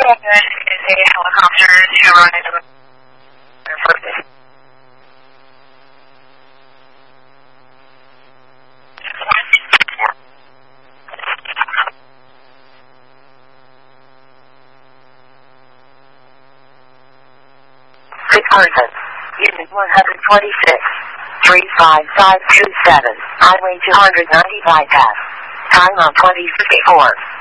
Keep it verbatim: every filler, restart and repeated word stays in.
is a helicopter to run into the first. Six person. Unit one hundred twenty-six. three five five two seven. Highway two hundred ninety bypass. Time on twenty fifty-four.